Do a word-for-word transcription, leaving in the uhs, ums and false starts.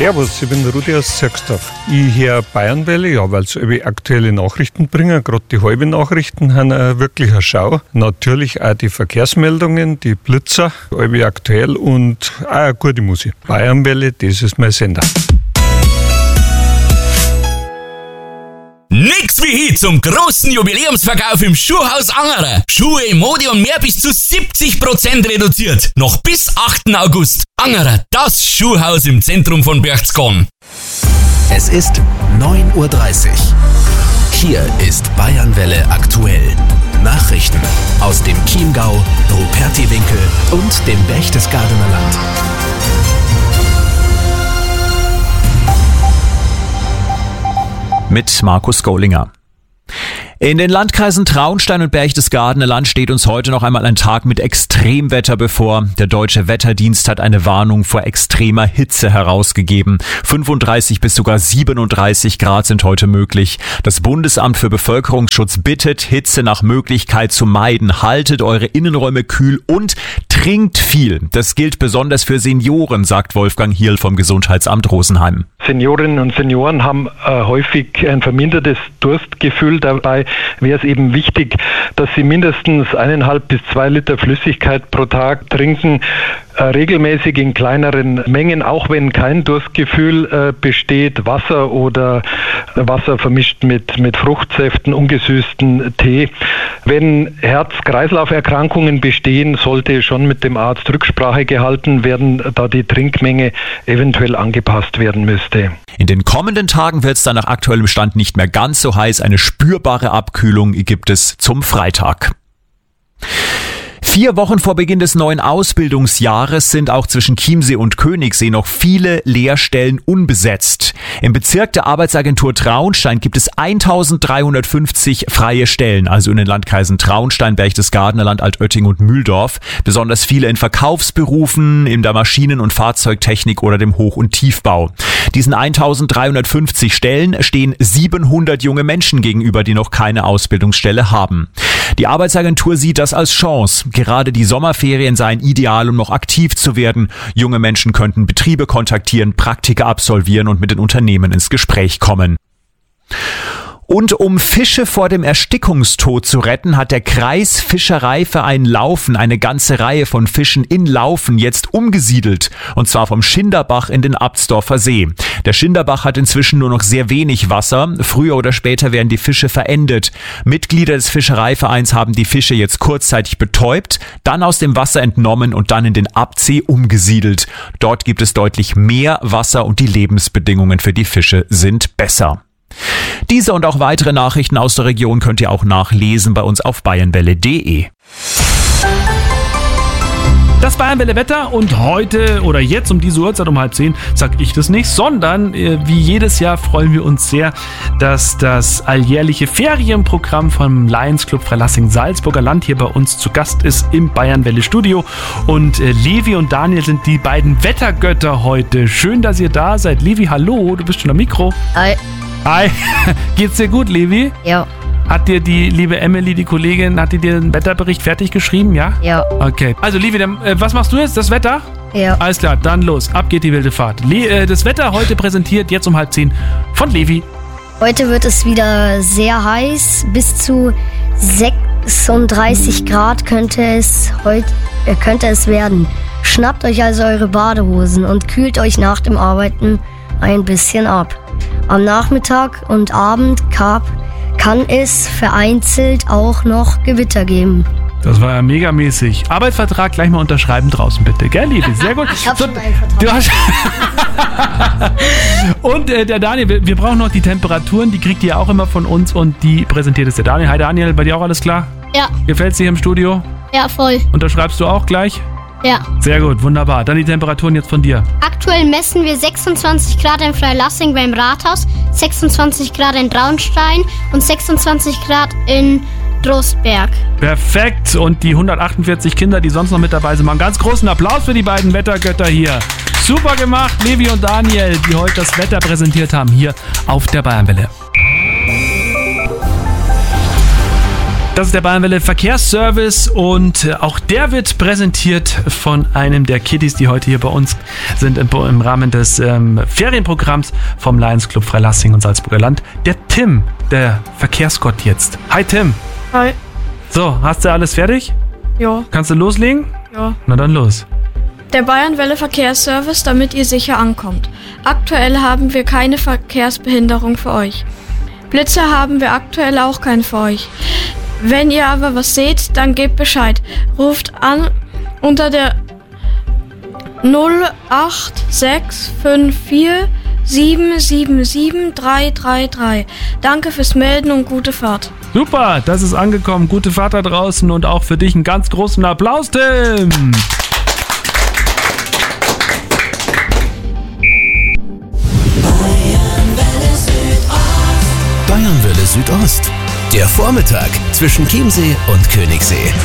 Servus, ich bin der Rudi aus Zirksdorf. Ich höre Bayernwelle, ja, weil es aktuelle Nachrichten bringen. Gerade die halben Nachrichten haben äh, wirklich eine Schau. Natürlich auch die Verkehrsmeldungen, die Blitzer, alle aktuell und auch eine gute Musik. Bayernwelle, das ist mein Sender. Nix wie hier zum großen Jubiläumsverkauf im Schuhhaus Angerer. Schuhe, Mode und mehr bis zu siebzig Prozent reduziert. Noch bis achten August. Angerer, das Schuhhaus im Zentrum von Berchtesgaden. Es ist neun Uhr dreißig. Hier ist Bayernwelle aktuell. Nachrichten aus dem Chiemgau, Rupertiwinkel und dem Berchtesgadener Land. Mit Markus Golinger. In den Landkreisen Traunstein und Berchtesgadener Land steht uns heute noch einmal ein Tag mit Extremwetter bevor. Der Deutsche Wetterdienst hat eine Warnung vor extremer Hitze herausgegeben. fünfunddreißig bis sogar siebenunddreißig Grad sind heute möglich. Das Bundesamt für Bevölkerungsschutz bittet, Hitze nach Möglichkeit zu meiden. Haltet eure Innenräume kühl und trinkt viel. Das gilt besonders für Senioren, sagt Wolfgang Hierl vom Gesundheitsamt Rosenheim. Seniorinnen und Senioren haben äh, häufig ein vermindertes Durstgefühl. Dabei wäre es eben wichtig, dass sie mindestens eineinhalb bis zwei Liter Flüssigkeit pro Tag trinken, äh, regelmäßig in kleineren Mengen, auch wenn kein Durstgefühl äh, besteht, Wasser oder Wasser vermischt mit, mit Fruchtsäften, ungesüßten Tee. Wenn Herz-Kreislauf-Erkrankungen bestehen, sollte schon mit dem Arzt Rücksprache gehalten werden, da die Trinkmenge eventuell angepasst werden müsste. In den kommenden Tagen wird es dann nach aktuellem Stand nicht mehr ganz so heiß. Eine spürbare Abkühlung gibt es zum Freitag. Vier Wochen vor Beginn des neuen Ausbildungsjahres sind auch zwischen Chiemsee und Königssee noch viele Lehrstellen unbesetzt. Im Bezirk der Arbeitsagentur Traunstein gibt es eintausenddreihundertfünfzig freie Stellen, also in den Landkreisen Traunstein, Berchtesgadener Land, Altötting und Mühldorf. Besonders viele in Verkaufsberufen, in der Maschinen- und Fahrzeugtechnik oder dem Hoch- und Tiefbau. Diesen eintausenddreihundertfünfzig Stellen stehen siebenhundert junge Menschen gegenüber, die noch keine Ausbildungsstelle haben. Die Arbeitsagentur sieht das als Chance. Gerade die Sommerferien seien ideal, um noch aktiv zu werden. Junge Menschen könnten Betriebe kontaktieren, Praktika absolvieren und mit den Unternehmen ins Gespräch kommen. Und um Fische vor dem Erstickungstod zu retten, hat der Kreisfischereiverein Laufen eine ganze Reihe von Fischen in Laufen jetzt umgesiedelt. Und zwar vom Schinderbach in den Absdorfer See. Der Schinderbach hat inzwischen nur noch sehr wenig Wasser. Früher oder später werden die Fische verendet. Mitglieder des Fischereivereins haben die Fische jetzt kurzzeitig betäubt, dann aus dem Wasser entnommen und dann in den Absee umgesiedelt. Dort gibt es deutlich mehr Wasser und die Lebensbedingungen für die Fische sind besser. Diese und auch weitere Nachrichten aus der Region könnt ihr auch nachlesen bei uns auf bayernwelle punkt de. Das Bayernwelle Wetter und heute oder jetzt um diese Uhrzeit um halb zehn sag ich das nicht, sondern äh, wie jedes Jahr freuen wir uns sehr, dass das alljährliche Ferienprogramm vom Lions Club Freilassing Salzburger Land hier bei uns zu Gast ist im Bayernwelle Studio und äh, Levi und Daniel sind die beiden Wettergötter heute. Schön, dass ihr da seid. Levi, hallo, du bist schon am Mikro. Hi. Hi, geht's dir gut, Levi? Ja. Hat dir die liebe Emily, die Kollegin, hat die dir den Wetterbericht fertig geschrieben, ja? Ja. Okay. Also, Levi, dann, äh, was machst du jetzt? Das Wetter? Ja. Alles klar, dann los. Ab geht die wilde Fahrt. Le- äh, das Wetter heute präsentiert, jetzt um halb zehn, von Levi. Heute wird es wieder sehr heiß. Bis zu sechsunddreißig Grad könnte es, heut, äh, könnte es werden. Schnappt euch also eure Badehosen und kühlt euch nach dem Arbeiten ein bisschen ab. Am Nachmittag und Abend kann, kann es vereinzelt auch noch Gewitter geben. Das war ja megamäßig. Arbeitsvertrag gleich mal unterschreiben draußen, bitte. Gell, Levi? Sehr gut. Ich hab so, schon einen Vertrag. Du hast und äh, der Daniel, wir, wir brauchen noch die Temperaturen, die kriegt ihr auch immer von uns und die präsentiert es der Daniel. Hi Daniel, bei dir auch alles klar? Ja. Gefällt's dir im Studio? Ja, voll. Unterschreibst du auch gleich? Ja. Sehr gut, wunderbar. Dann die Temperaturen jetzt von dir. Aktuell messen wir sechsundzwanzig Grad in Freilassing beim Rathaus, sechsundzwanzig Grad in Traunstein und sechsundzwanzig Grad in Trostberg. Perfekt. Und die hundertachtundvierzig Kinder, die sonst noch mit dabei sind, machen ganz großen Applaus für die beiden Wettergötter hier. Super gemacht, Levi und Daniel, die heute das Wetter präsentiert haben, hier auf der Bayernwelle. Das ist der Bayernwelle Verkehrsservice und auch der wird präsentiert von einem der Kiddies, die heute hier bei uns sind im, im Rahmen des ähm, Ferienprogramms vom Lions Club Freilassing und Salzburger Land. Der Tim, der Verkehrsgott jetzt. Hi Tim. Hi. So, hast du alles fertig? Ja. Kannst du loslegen? Ja. Na dann los. Der Bayernwelle Verkehrsservice, damit ihr sicher ankommt. Aktuell haben wir keine Verkehrsbehinderung für euch. Blitzer haben wir aktuell auch keinen für euch. Wenn ihr aber was seht, dann gebt Bescheid. Ruft an unter der null acht sechs fünf vier sieben sieben sieben drei drei drei. Danke fürs Melden und gute Fahrt. Super, das ist angekommen. Gute Fahrt da draußen und auch für dich einen ganz großen Applaus, Tim. Bayernwelle Südost. Der Vormittag zwischen Chiemsee und Königssee.